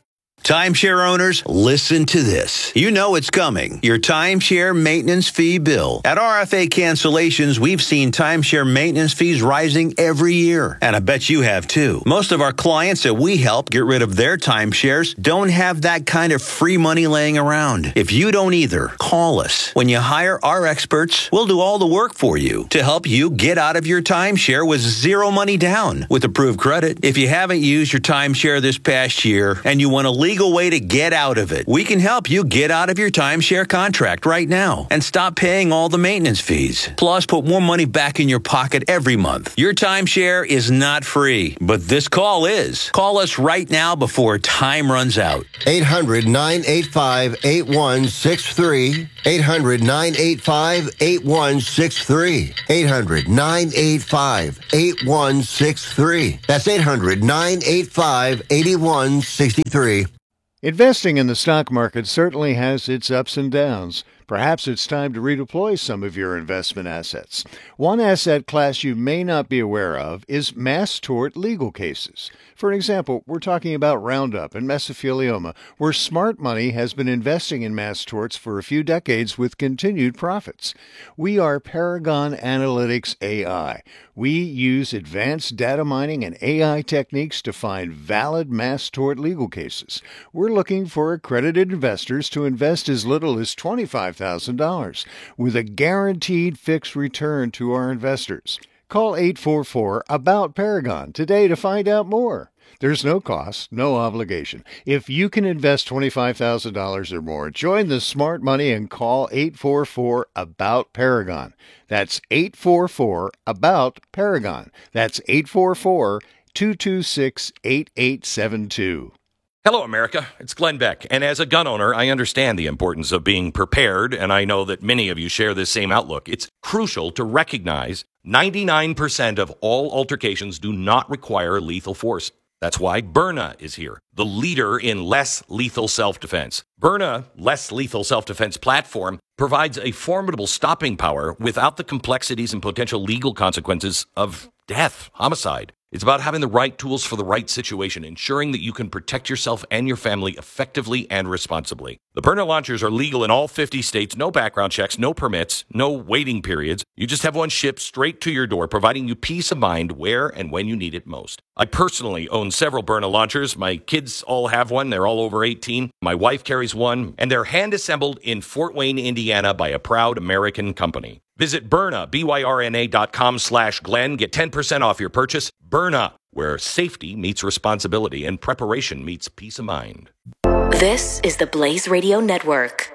Timeshare owners, listen to this. You know it's coming. Your timeshare maintenance fee bill. At R F A Cancellations, we've seen timeshare maintenance fees rising every year. And I bet you have too. Most of our clients that we help get rid of their timeshares don't have that kind of free money laying around. If you don't either, call us. When you hire our experts, we'll do all the work for you to help you get out of your timeshare with zero money down with approved credit. If you haven't used your timeshare this past year and you want to leave legal way to get out of it. We can help you get out of your timeshare contract right now and stop paying all the maintenance fees. Plus, put more money back in your pocket every month. Your timeshare is not free, but this call is. Call us right now before time runs out. eight hundred, nine eight five, eight one six three. eight hundred, nine eight five, eight one six three. eight hundred, nine eight five, eight one six three. That's eight hundred, nine eight five, eight one six three. Investing in the stock market certainly has its ups and downs. Perhaps it's time to redeploy some of your investment assets. One asset class you may not be aware of is mass tort legal cases. For example, we're talking about Roundup and mesothelioma, where smart money has been investing in mass torts for a few decades with continued profits. We are Paragon Analytics A I. We use advanced data mining and A I techniques to find valid mass tort legal cases. We're looking for accredited investors to invest as little as twenty-five thousand dollars with a guaranteed fixed return to our investors. Call eight four four, ABOUT Paragon today to find out more. There's no cost, no obligation. If you can invest twenty-five thousand dollars or more, join the smart money and call eight four four, ABOUT Paragon. That's eight four four, ABOUT Paragon. That's eight four four, two two six, eight eight seven two. Hello, America. It's Glenn Beck. And as a gun owner, I understand the importance of being prepared, and I know that many of you share this same outlook. It's crucial to recognize ninety-nine percent of all altercations do not require lethal force. That's why Byrna is here, the leader in less lethal self-defense. Byrna, less lethal self-defense platform, provides a formidable stopping power without the complexities and potential legal consequences of death, homicide. It's about having the right tools for the right situation, ensuring that you can protect yourself and your family effectively and responsibly. The Byrna launchers are legal in all fifty states, no background checks, no permits, no waiting periods. You just have one shipped straight to your door, providing you peace of mind where and when you need it most. I personally own several Byrna launchers. My kids all have one. They're all over eighteen. My wife carries one, and they're hand-assembled in Fort Wayne, Indiana by a proud American company. Visit Byrna, B Y R N A dot com slash Glenn. Get ten percent off your purchase. Byrna, where safety meets responsibility and preparation meets peace of mind. This is the Blaze Radio Network.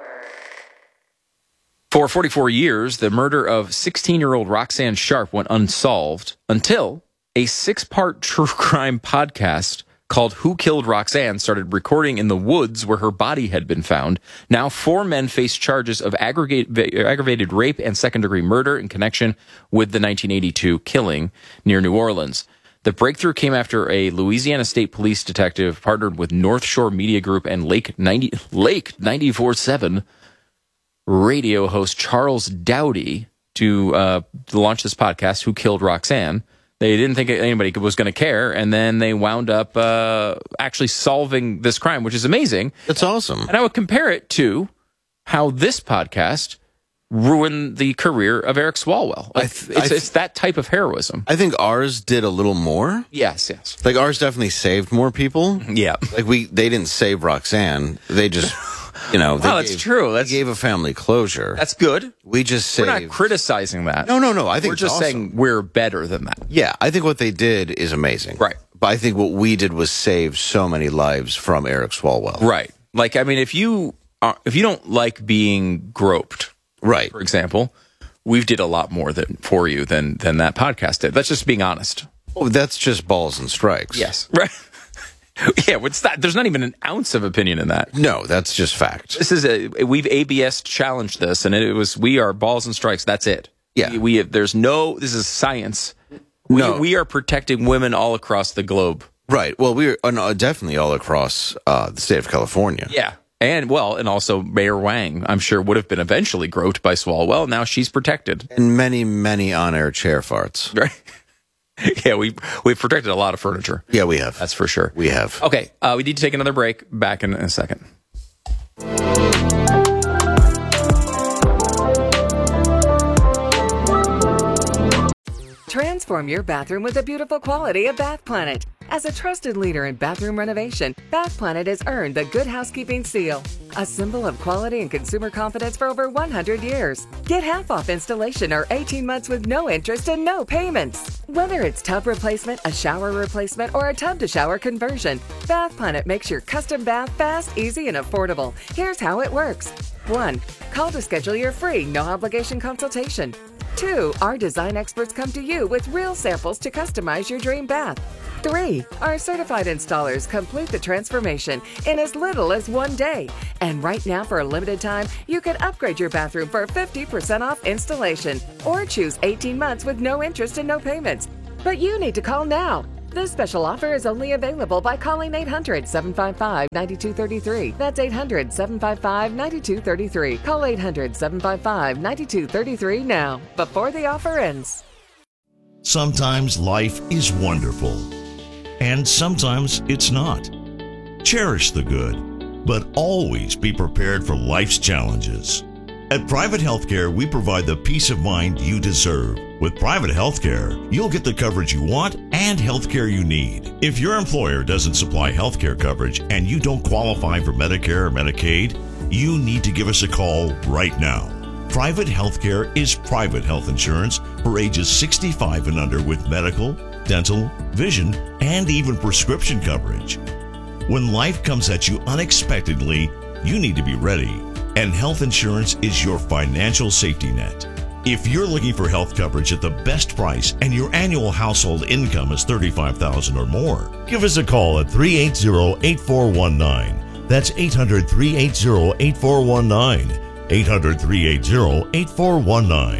For forty-four years, the murder of sixteen-year-old Roxanne Sharp went unsolved until a six-part true crime podcast called Who Killed Roxanne started recording in the woods where her body had been found. Now, four men face charges of aggregate, aggravated rape and second-degree murder in connection with the nineteen eighty-two killing near New Orleans. The breakthrough came after a Louisiana State Police detective partnered with North Shore Media Group and Lake ninety, Lake ninety-four point seven radio host Charles Dowdy to, uh, to launch this podcast, Who Killed Roxanne. They didn't think anybody was going to care, and then they wound up uh, actually solving this crime, which is amazing. That's awesome. And I would compare it to how this podcast ruined the career of Eric Swalwell. Like, th- it's, th- it's that type of heroism. I think ours did a little more. Yes, yes. Like ours definitely saved more people. Yeah. Like we, they didn't save Roxanne. They just, you know. They Well, that's gave, true. That's, they gave a family closure. That's good. We just saved. We're not criticizing that. No, no, no. I think we're it's just awesome. saying we're better than that. Yeah, I think what they did is amazing. Right. But I think what we did was save so many lives from Eric Swalwell. Right. Like, I mean, if you are, if you don't like being groped, right, for example, we've did a lot more than for you than than that podcast did. That's just being honest. Oh, that's just balls and strikes. Yes. Right. Yeah, it's not, there's not even an ounce of opinion in that. No, that's just fact. This is a we've A B S challenged this, and it was we are balls and strikes. That's it. Yeah, we, we have, there's no. This is science. We, no, we are protecting women all across the globe. Right. Well, we're uh, no, definitely all across uh, the state of California. Yeah. And, well, and also Mayor Wang, I'm sure, would have been eventually groped by Swalwell. Now she's protected. And many, many on-air chair farts. Right. Yeah, we, we've protected a lot of furniture. Yeah, we have. That's for sure. We have. Okay, uh, we need to take another break. Back in a second. Transform your bathroom with the beautiful quality of Bath Planet. As a trusted leader in bathroom renovation, Bath Planet has earned the Good Housekeeping seal, a symbol of quality and consumer confidence for over one hundred years. Get half off installation or eighteen months with no interest and no payments. Whether it's tub replacement, a shower replacement, or a tub-to-shower conversion, Bath Planet makes your custom bath fast, easy, and affordable. Here's how it works. one. Call to schedule your free, no-obligation consultation. two. Our design experts come to you with real samples to customize your dream bath. three. Our certified installers complete the transformation in as little as one day. And right now, for a limited time, you can upgrade your bathroom for fifty percent off installation or choose eighteen months with no interest and no payments. But you need to call now. This special offer is only available by calling eight hundred, seven five five, nine two three three. That's eight hundred, seven five five, nine two three three. Call eight hundred, seven five five, nine two three three now, before the offer ends. Sometimes life is wonderful, and sometimes it's not. Cherish the good, but always be prepared for life's challenges. At Private Healthcare, we provide the peace of mind you deserve. With Private Healthcare, you'll get the coverage you want and healthcare you need. If your employer doesn't supply healthcare coverage and you don't qualify for Medicare or Medicaid, you need to give us a call right now. Private Healthcare is private health insurance for ages sixty-five and under with medical, dental, vision, and even prescription coverage. When life comes at you unexpectedly, you need to be ready, and health insurance is your financial safety net. If you're looking for health coverage at the best price and your annual household income is thirty-five thousand dollars or more, give us a call at three eight zero, eight four one nine. That's eight hundred, three eight zero, eight four one nine. eight hundred, three eight zero, eight four one nine.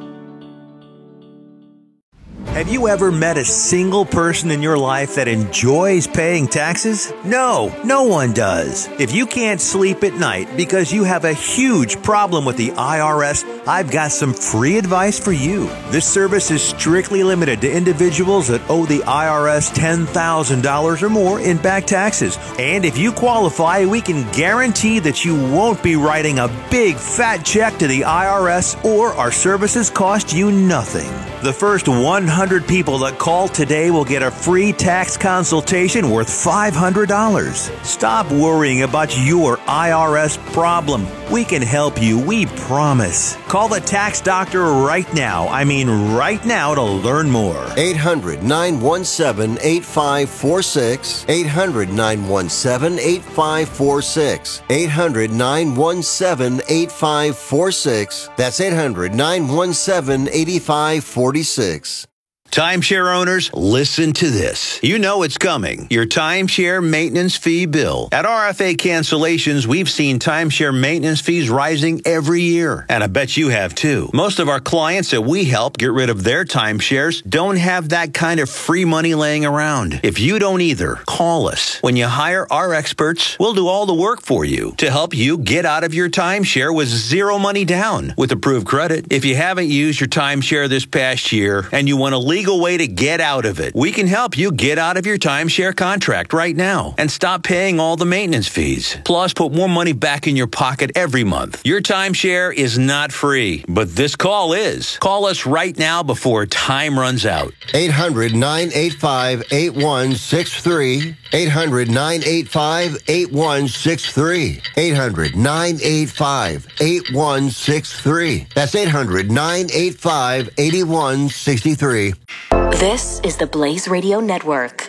Have you ever met a single person in your life that enjoys paying taxes? No, no one does. If you can't sleep at night because you have a huge problem with the I R S, I've got some free advice for you. This service is strictly limited to individuals that owe the I R S ten thousand dollars or more in back taxes. And if you qualify, we can guarantee that you won't be writing a big fat check to the I R S, or our services cost you nothing. The first one hundred people that call today will get a free tax consultation worth five hundred dollars. Stop worrying about your I R S problem. We can help you, we promise. Call the tax doctor right now. I mean right now to learn more. eight hundred, nine one seven, eight five four six. eight hundred, nine one seven, eight five four six. eight hundred, nine one seven, eight five four six. That's eight hundred, nine one seven, eight five four six. Timeshare owners, listen to this. You know it's coming. Your timeshare maintenance fee bill. At R F A Cancellations, we've seen timeshare maintenance fees rising every year. And I bet you have too. Most of our clients that we help get rid of their timeshares don't have that kind of free money laying around. If you don't either, call us. When you hire our experts, we'll do all the work for you to help you get out of your timeshare with zero money down with approved credit. If you haven't used your timeshare this past year and you want to leave way to get out of it, we can help you get out of your timeshare contract right now and stop paying all the maintenance fees. Plus, put more money back in your pocket every month. Your timeshare is not free, but this call is. Call us right now before time runs out. eight hundred, nine eight five, eight one six three. eight hundred, nine eight five, eight one six three. eight hundred, nine eight five, eight one six three. That's eight hundred, nine eight five, eight one six three. This is the Blaze Radio Network.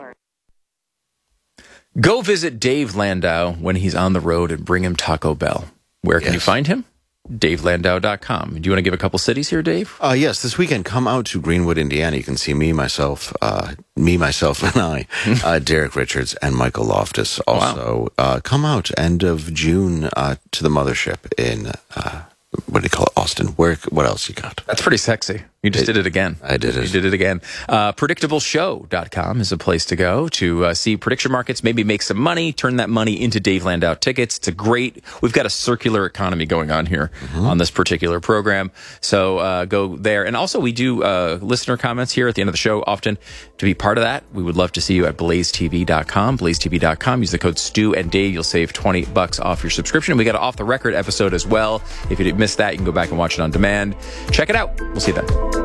Go visit Dave Landau when he's on the road and bring him Taco Bell. Where can yes. you find him? Dave Landau dot com. Do you want to give a couple cities here, Dave? Uh, yes, this weekend, come out to Greenwood, Indiana. You can see me, myself, uh, me, myself, and I, uh, Derek Richards, and Michael Loftus. Also, wow. uh, come out end of June uh, to the Mothership in, uh, what do you call it, Austin. Where? What else you got? That's pretty sexy. You just It- did it again. I did it. You did it again. Uh, predictable show dot com is a place to go to uh, see prediction markets, maybe make some money, turn that money into Dave Landau tickets. It's a great, we've got a circular economy going on here Mm-hmm. on this particular program. So uh, go there. And also we do uh, listener comments here at the end of the show often. To be part of that, we would love to see you at blaze t v dot com, blaze t v dot com. Use the code Stu and Dave. You'll save twenty bucks off your subscription. We got an off the record episode as well. If you missed that, you can go back and watch it on demand. Check it out. We'll see you then.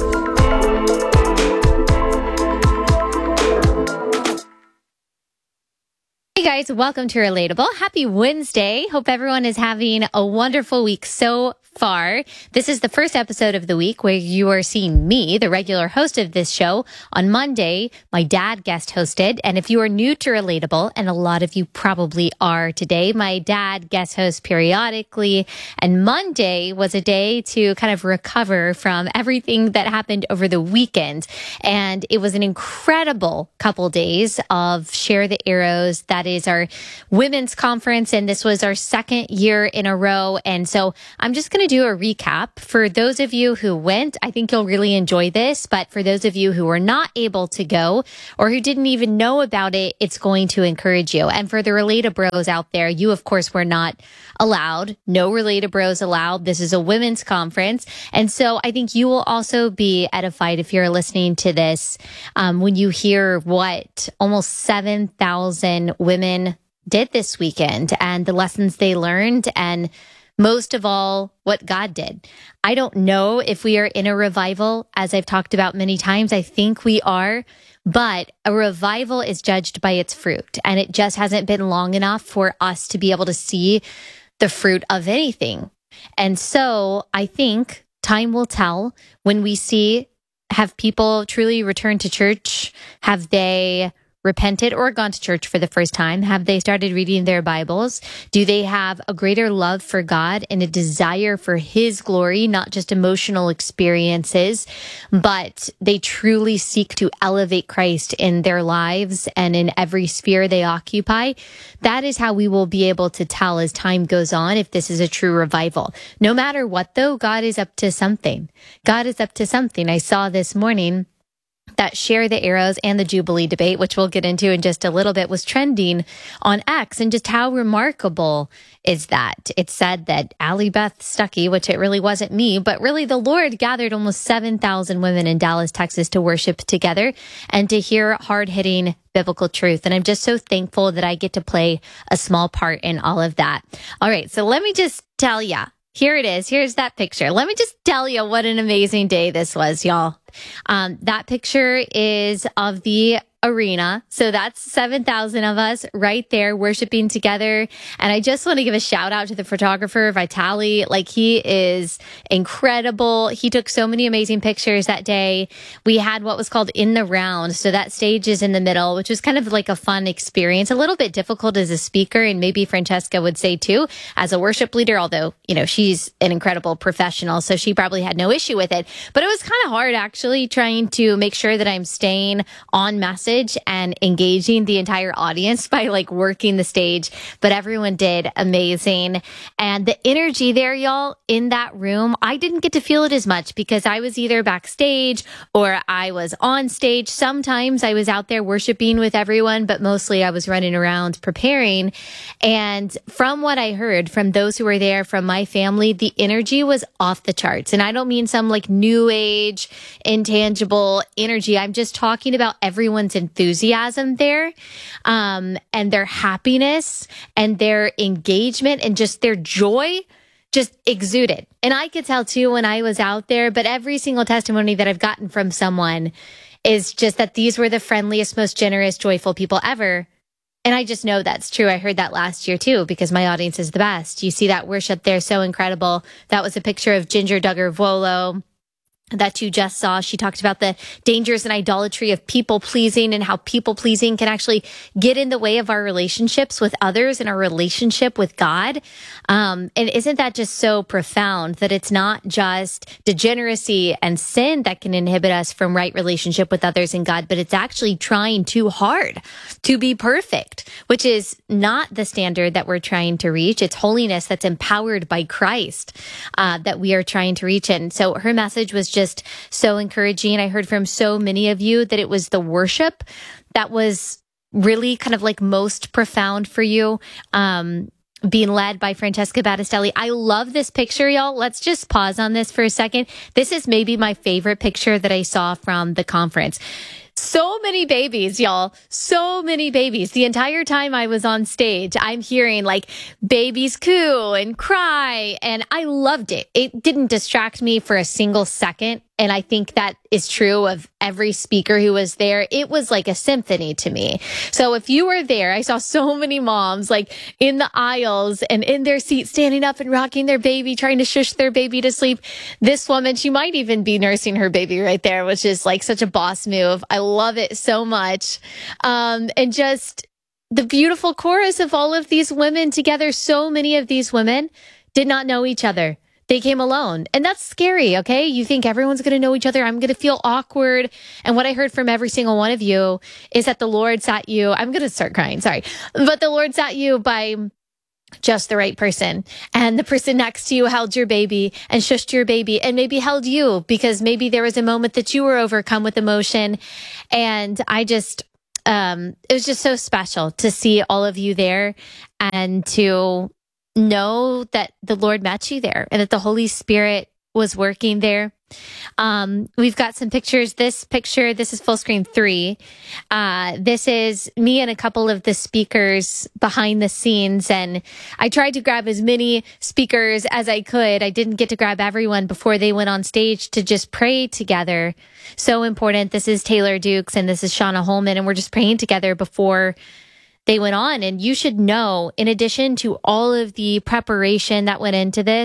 Hey guys, welcome to Relatable. Happy Wednesday. Hope everyone is having a wonderful week so far. This is the first episode of the week where you are seeing me, the regular host of this show. On Monday, my dad guest hosted. And if you are new to Relatable, and a lot of you probably are today, my dad guest hosts periodically. And Monday was a day to kind of recover from everything that happened over the weekend. And it was an incredible couple days of Share the Arrows. That is our women's conference, and this was our second year in a row. And so I'm just going to do a recap. For those of you who went, I think you'll really enjoy this. But for those of you who were not able to go or who didn't even know about it, it's going to encourage you. And for the Relata Bros out there, you, of course, were not allowed. No Relata Bros allowed. This is a women's conference. And so I think you will also be edified if you're listening to this um, when you hear what almost seven thousand women did this weekend and the lessons they learned, and most of all, what God did. I don't know if we are in a revival, as I've talked about many times. I think we are, but a revival is judged by its fruit, and it just hasn't been long enough for us to be able to see the fruit of anything. And so I think time will tell when we see, have people truly returned to church? Have they repented or gone to church for the first time? Have they started reading their Bibles? Do they have a greater love for God and a desire for His glory, not just emotional experiences, but they truly seek to elevate Christ in their lives and in every sphere they occupy? That is how we will be able to tell as time goes on if this is a true revival. No matter what, though, God is up to something. God is up to something. I saw this morning that Share the Arrows and the Jubilee debate, which we'll get into in just a little bit, was trending on X. And just how remarkable is that? It said that Allie Beth Stuckey, which it really wasn't me, but really the Lord gathered almost seven thousand women in Dallas, Texas to worship together and to hear hard-hitting biblical truth. And I'm just so thankful that I get to play a small part in all of that. All right, so let me just tell ya. Here it is. Here's that picture. Let me just tell you what an amazing day this was, y'all. Um, that picture is of the arena. So that's seven thousand of us right there worshiping together. And I just want to give a shout out to the photographer, Vitali. Like, he is incredible. He took so many amazing pictures that day. We had what was called In the Round. So that stage is in the middle, which was kind of like a fun experience, a little bit difficult as a speaker. And maybe Francesca would say too, as a worship leader, although, you know, she's an incredible professional. So she probably had no issue with it, but it was kind of hard actually trying to make sure that I'm staying on message and engaging the entire audience by like working the stage. But everyone did amazing. And the energy there, y'all, in that room, I didn't get to feel it as much because I was either backstage or I was on stage. Sometimes I was out there worshiping with everyone, but mostly I was running around preparing. And from what I heard from those who were there, from my family, the energy was off the charts. And I don't mean some like new age, intangible energy. I'm just talking about everyone's enthusiasm there, um, and their happiness and their engagement and just their joy just exuded. And I could tell too when I was out there, but every single testimony that I've gotten from someone is just that these were the friendliest, most generous, joyful people ever. And I just know that's true. I heard that last year too, because my audience is the best. You see that worship there, so incredible. That was a picture of Ginger Duggar Volo that you just saw. She talked about the dangers and idolatry of people pleasing and how people pleasing can actually get in the way of our relationships with others and our relationship with God. Um, and isn't that just so profound that it's not just degeneracy and sin that can inhibit us from right relationship with others and God, but it's actually trying too hard to be perfect, which is not the standard that we're trying to reach. It's holiness that's empowered by Christ uh, that we are trying to reach. And so her message was just just so encouraging. I heard from so many of you that it was the worship that was really kind of like most profound for you. Um, being led by Francesca Battistelli. I love this picture, y'all. Let's just pause on this for a second. This is maybe my favorite picture that I saw from the conference. So many babies, y'all. So many babies. The entire time I was on stage, I'm hearing like babies coo and cry, and I loved it. It didn't distract me for a single second. And I think that is true of every speaker who was there. It was like a symphony to me. So if you were there, I saw so many moms like in the aisles and in their seats, standing up and rocking their baby, trying to shush their baby to sleep. This woman, she might even be nursing her baby right there, which is like such a boss move. I love it so much. Um, and just the beautiful chorus of all of these women together. So many of these women did not know each other. They came alone. And that's scary, okay? You think everyone's going to know each other. I'm going to feel awkward. And what I heard from every single one of you is that the Lord sat you, I'm going to start crying, sorry. But the Lord sat you by just the right person. And the person next to you held your baby and shushed your baby and maybe held you because maybe there was a moment that you were overcome with emotion. And I just, um, it was just so special to see all of you there and to know that the Lord met you there and that the Holy Spirit was working there. Um, we've got some pictures. This picture, this is full screen three. Uh, this is me and a couple of the speakers behind the scenes. And I tried to grab as many speakers as I could. I didn't get to grab everyone before they went on stage to just pray together. So important. This is Taylor Dukes and this is Shauna Holman. And we're just praying together before they went on. And you should know, in addition to all of the preparation that went into this,